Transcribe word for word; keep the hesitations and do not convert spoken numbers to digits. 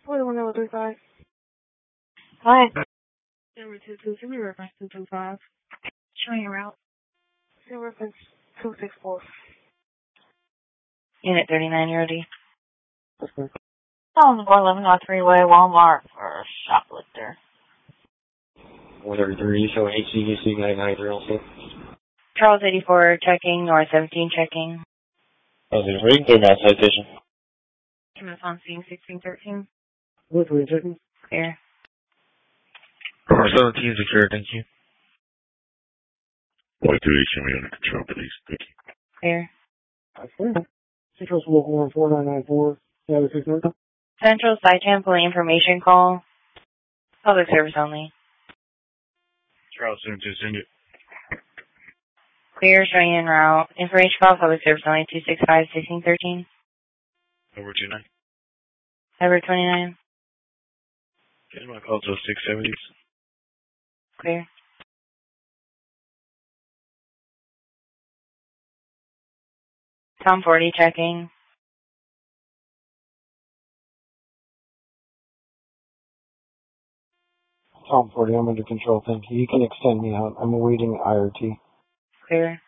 forty-one oh three five. Hi. Number two two, give me reference two two five. Showing your route. See reference two six four. Unit thirty-nine, you're ready. That's correct. Oh, the four eleven North Freeway, Walmart for shoplifter. one thirty-three, show H C U C nine nine zero six. Charles eighty-four checking, North seventeen checking. Oh, there's right there, Mass citation. Command on scene sixteen thirteen. Which way checking? Clear. Number seventeen secure, thank you. White two eight, show me under control, please. Thank you. Clear. That's correct. Central Local one four nine nine four. Yeah, this is North. Central Site Pulling information call. Public service only. Charles seventeen, send it. Clear, showing en route. Information call, public service only, two six five, sixteen thirteen. Over two nine. Cyber twenty-nine. Get my call to six seventies. Clear. Tom forty checking. Tom forty, I'm under control, thank you. You can extend me out. I'm awaiting I R T. Clear.